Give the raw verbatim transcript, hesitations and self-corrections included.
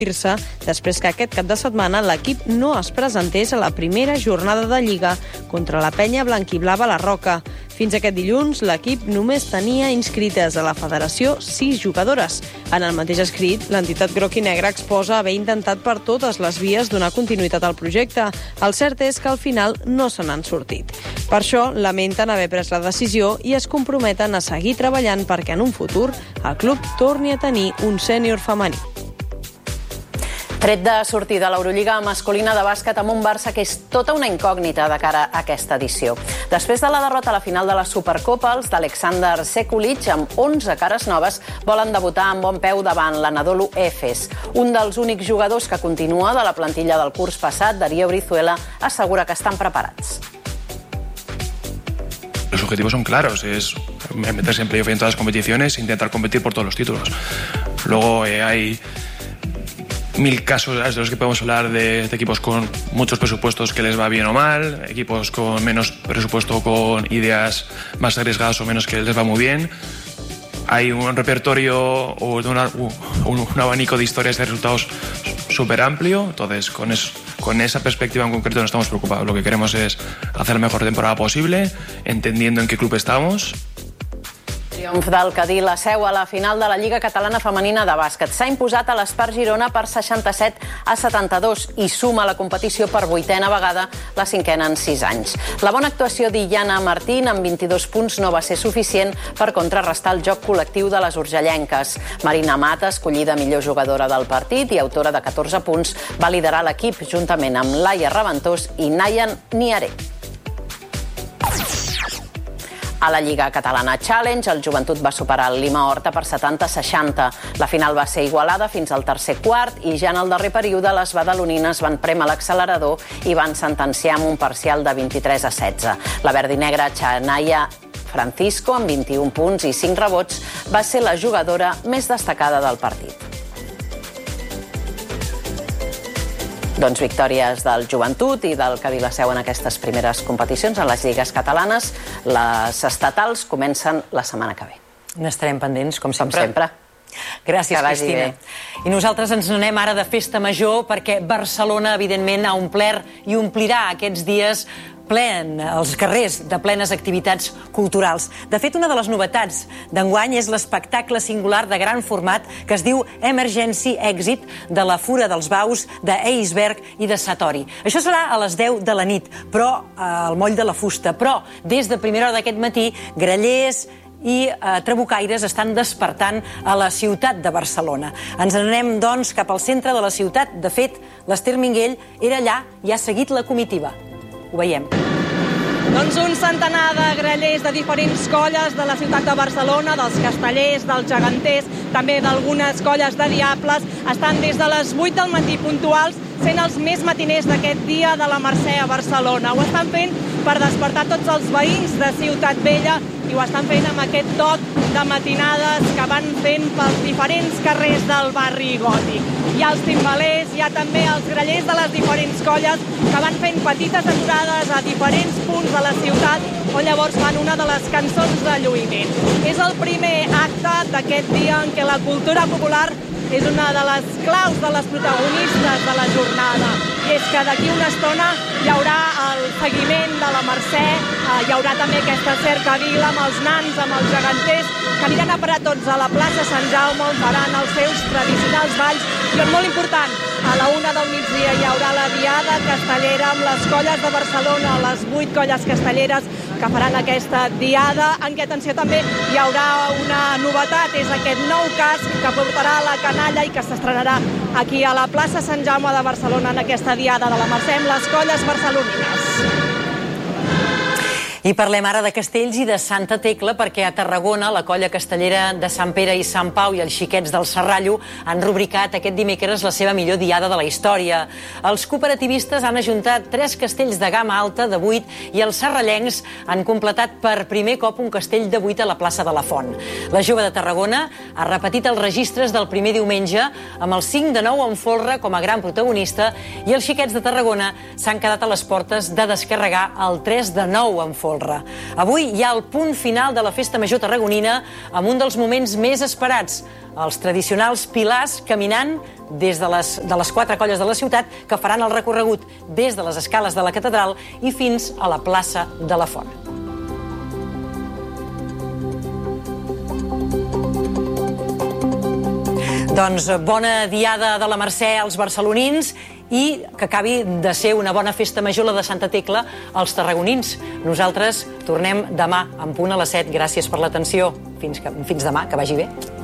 després que aquest cap de setmana l'equip no es presentés a la primera jornada de Lliga contra la penya blanquiblava La Roca. Fins aquest dilluns, l'equip només tenia inscrites a la federació sis jugadores. En el mateix escrit, l'entitat groc i negra exposa haver intentat per totes les vies donar continuïtat al projecte. El cert és que al final no se n'han sortit. Per això, lamenten haver pres la decisió i es comprometen a seguir treballant perquè en un futur el club torni a tenir un sènior femení. Tret de sortir de l'Eurolliga masculina de bàsquet amb un Barça que és tota una incògnita de cara a aquesta edició. Després de la derrota a la final de la Supercopa, els d'Alexander Sekulic, amb onze cares noves, volen debutar amb bon peu davant l'Anadolu Efes. Un dels únics jugadors que continua de la plantilla del curs passat, Darío Brizuela, assegura que estan preparats. Los objetivos son claros, es meterse en playoff en todas las competiciones e intentar competir por todos los títulos. Luego eh, hay mil casos de los que podemos hablar de, de equipos con muchos presupuestos que les va bien o mal, equipos con menos presupuesto, con ideas más arriesgadas o menos que les va muy bien. Hay un repertorio o una, un, un abanico de historias de resultados súper amplio, entonces con, es, con esa perspectiva en concreto no estamos preocupados. Lo que queremos es hacer la mejor temporada posible, entendiendo en qué club estamos. Triomf del Cadí la seu a la final de la Lliga Catalana Femenina de Bàsquet. S'ha imposat a l'Espar Girona per seixanta-set a setanta-dos i suma la competició per vuitena vegada, la cinquena en sis anys. La bona actuació d'Illana Martín amb vint-i-dos punts no va ser suficient per contrarrestar el joc col·lectiu de les urgellenques. Marina Mata, escollida millor jugadora del partit i autora de catorze punts, va liderar l'equip juntament amb Laia Raventós i Nayan Niaré. A la Lliga Catalana Challenge, el Joventut va superar el Lima Horta per setanta a seixanta. La final va ser igualada fins al tercer quart i ja en el darrer període les badalonines van prémer l'accelerador i van sentenciar amb un parcial de vint-i-tres a setze. La verdinegra Chanaya Francisco, amb vint-i-un punts i cinc rebots, va ser la jugadora més destacada del partit. Doncs victòries del Joventut i del Cadí la seu en aquestes primeres competicions en les lligues catalanes. Les estatals comencen la setmana que ve. N'estarem pendents, com sempre. Com sempre. Gràcies, Cristina. I nosaltres ens n'anem ara de festa major perquè Barcelona, evidentment, ha omplert i omplirà aquests dies plen, els carrers de plenes activitats culturals. De fet, una de les novetats d'enguany és l'espectacle singular de gran format que es diu Emergency Exit de la Fura dels Baus, d'Eisberg i de Satori. Això serà a les deu de la nit, però al moll de la fusta. Però des de primera hora d'aquest matí, grallers i eh, trabucaires estan despertant a la ciutat de Barcelona. Ens anem, doncs, cap al centre de la ciutat. De fet, l'Ester Minguell era allà i ha seguit la comitiva. Ho veiem. Doncs un centenar de grallers de diferents colles de la ciutat de Barcelona, dels castellers, dels geganters, també d'algunes colles de diables, estan des de les vuit del matí puntuals, sent els més matiners d'aquest dia de la Mercè a Barcelona. Ho estan fent per despertar tots els veïns de Ciutat Vella i ho estan fent amb aquest toc de matinades que van fent pels diferents carrers del barri gòtic. Hi ha els timbalers, hi ha també els grallers de les diferents colles que van fent petites aturades a diferents punts de la ciutat on llavors fan una de les cançons de lluïment. És el primer acte d'aquest dia en què la cultura popular és una de les claus de les protagonistes de la jornada. I és que d'aquí una estona hi haurà el seguiment de la Mercè, hi haurà també aquesta cercavila amb els nans, amb els geganters, que aniran a parar tots a la plaça Sant Jaume, on faran els seus tradicionals balls. I on, molt important, a la una del migdia hi haurà la diada castellera amb les colles de Barcelona, les vuit colles castelleres que faran aquesta diada, en què, atenció, també hi haurà una novetat, és aquest nou casc que portarà la canalla i que s'estrenarà aquí a la plaça Sant Jaume de Barcelona en aquesta diada de la Mercè amb les colles barcelonines. I parlem ara de castells i de Santa Tecla perquè a Tarragona la colla castellera de Sant Pere i Sant Pau i els xiquets del Serrallo han rubricat aquest dimecres la seva millor diada de la història. Els cooperativistes han ajuntat tres castells de gamma alta de vuit i els serrallencs han completat per primer cop un castell de vuit a la plaça de la Font. La jove de Tarragona ha repetit els registres del primer diumenge amb el cinc de nou en folre com a gran protagonista i els xiquets de Tarragona s'han quedat a les portes de descarregar el tres de nou en folre. folre. Avui hi ha el punt final de la Festa Major tarragonina amb un dels moments més esperats, els tradicionals pilars caminant des de les, de les quatre colles de la ciutat que faran el recorregut des de les escales de la catedral i fins a la plaça de la Font. Doncs bona diada de la Mercè als barcelonins i que acabi de ser una bona festa major la de Santa Tecla als tarragonins. Nosaltres tornem demà en punt a les set. Gràcies per l'atenció. Fins, fins demà, que vagi bé.